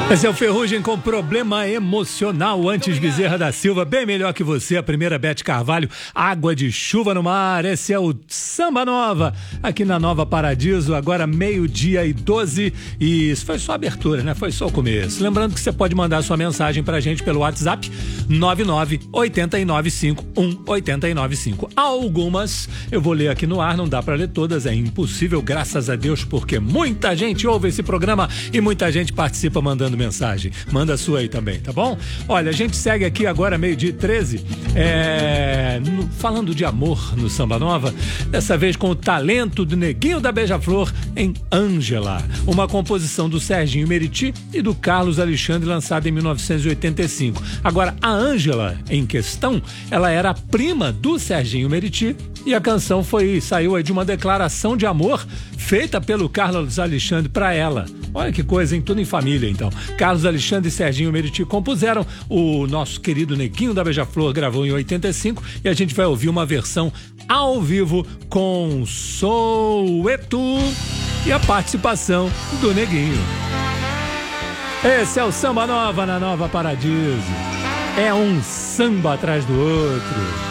Esse é o Ferrugem com Problema Emocional. Antes Bezerra da Silva, bem melhor que você. A primeira, Beth Carvalho, Água de Chuva no Mar. Esse é o Samba Nova, aqui na Nova Paradiso. Agora 12:12. E isso foi só a abertura, né? Foi só o começo. Lembrando que você pode mandar sua mensagem pra gente pelo WhatsApp 99-895-1895. Algumas eu vou ler aqui no ar, não dá pra ler todas, é impossível, graças a Deus, porque muita gente ouve esse programa e muita gente participa mandando mensagem. Manda a sua aí também, tá bom? Olha, a gente segue aqui agora 12:13, falando de amor no Samba Nova, dessa vez com o talento do Neguinho da Beija-Flor em Ângela, uma composição do Serginho Meriti e do Carlos Alexandre, lançada em 1985. Agora, a Ângela em questão, ela era a prima do Serginho Meriti e a canção saiu aí de uma declaração de amor feita pelo Carlos Alexandre para ela. Olha que coisa, hein? Tudo em família, então. Carlos Alexandre e Serginho Meriti compuseram, o nosso querido Neguinho da Beija-Flor gravou em 85 e a gente vai ouvir uma versão ao vivo com Soueto e a participação do Neguinho. Esse é o Samba Nova na Nova Paradiso. É um samba atrás do outro.